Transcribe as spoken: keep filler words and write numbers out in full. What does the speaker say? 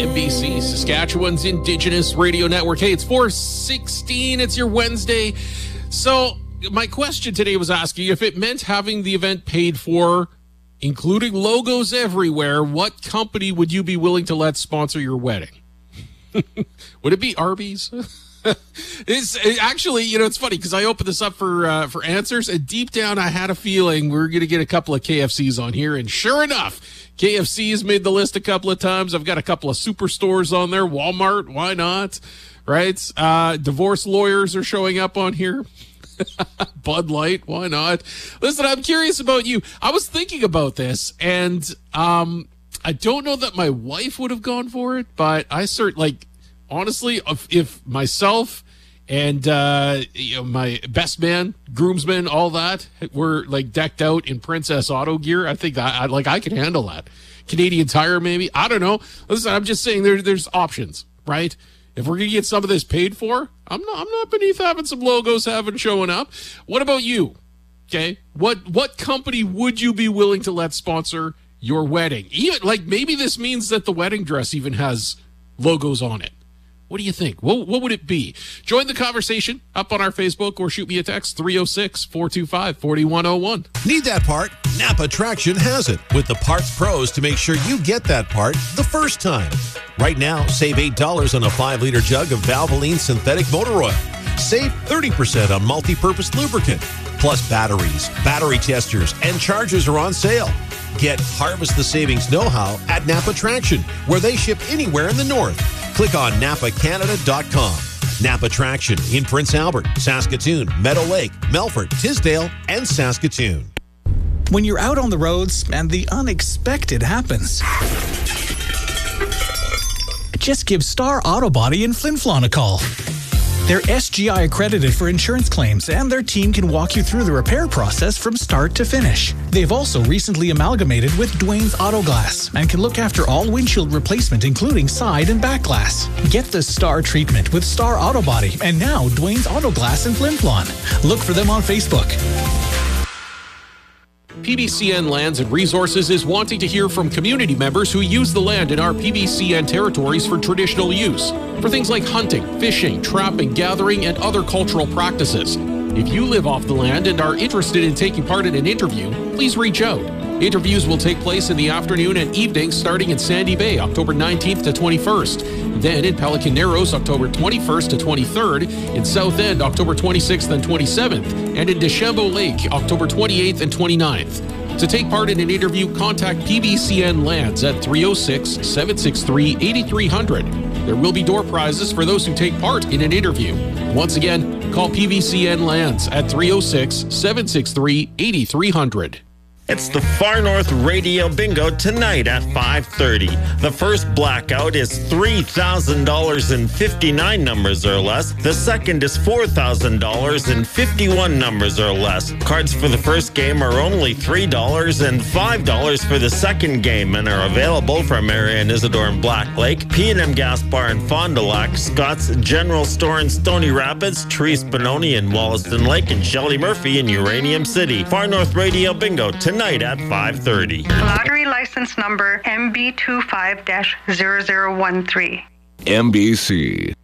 N B C, Saskatchewan's Indigenous Radio Network. Hey, it's four sixteen. It's your Wednesday. So my question today was asking if it meant having the event paid for, including logos everywhere, what company would you be willing to let sponsor your wedding? Would it be Arby's? It's it actually, you know, it's funny because I opened this up for uh, for answers, and deep down I had a feeling we were going to get a couple of K F Cs on here, and sure enough, K F C has made the list a couple of times. I've got a couple of superstores on there. Walmart, why not? Right? Uh, divorce lawyers are showing up on here. Bud Light, why not? Listen, I'm curious about you. I was thinking about this, and um, I don't know that my wife would have gone for it, but I cert like honestly, if, if myself and uh, you know, my best man, groomsmen, all that were like decked out in Princess Auto gear, I think that I like I could handle that. Canadian Tire, maybe. I don't know. Listen, I'm just saying there, there's options, right? If we're gonna get some of this paid for, I'm not. I'm not beneath having some logos having showing up. What about you? Okay, what what company would you be willing to let sponsor your wedding? Even like maybe this means that the wedding dress even has logos on it. What do you think? What, what would it be? Join the conversation up on our Facebook or shoot me a text, three oh six, four two five, four one oh one. Need that part? Napa Traction has it with the parts pros to make sure you get that part the first time. Right now, save eight dollars on a five liter jug of Valvoline synthetic motor oil. Save thirty percent on multi-purpose lubricant. Plus batteries, battery testers, and chargers are on sale. Get Harvest the Savings know-how at Napa Traction, where they ship anywhere in the north. Click on napa canada dot com. Napa Traction in Prince Albert, Saskatoon, Meadow Lake, Melfort, Tisdale, and Saskatoon. When you're out on the roads and the unexpected happens, just give Star Auto Body in Flin Flon a call. They're S G I accredited for insurance claims, and their team can walk you through the repair process from start to finish. They've also recently amalgamated with Dwayne's Auto Glass and can look after all windshield replacement, including side and back glass. Get the Star treatment with Star Auto Body and now Dwayne's Auto Glass in Flin Flon. Look for them on Facebook. P B C N Lands and Resources is wanting to hear from community members who use the land in our P B C N territories for traditional use, for things like hunting, fishing, trapping, gathering, and other cultural practices. If you live off the land and are interested in taking part in an interview, please reach out. Interviews will take place in the afternoon and evening starting in Sandy Bay, October nineteenth to twenty-first. Then in Pelican Narrows, October twenty-first to twenty-third. In South End, October twenty-sixth and twenty-seventh. And in Deschambault Lake, October twenty-eighth and twenty-ninth. To take part in an interview, contact P B C N Lands at three oh six, seven six three, eight three hundred. There will be door prizes for those who take part in an interview. Once again, call P B C N Lands at three oh six, seven six three, eight three hundred. It's the Far North Radio Bingo tonight at five thirty. The first blackout is three thousand dollars in fifty-nine numbers or less. The second is four thousand dollars in fifty-one numbers or less. Cards for the first game are only three dollars and five dollars for the second game and are available from Marion Isidore and Black Lake, P and M Gas Bar in Fond du Lac, Scott's General Store in Stony Rapids, Therese Benoni in Wollaston Lake, and Shelley Murphy in Uranium City. Far North Radio Bingo tonight at five thirty. Lottery license number M B two five zero zero one three. N B C.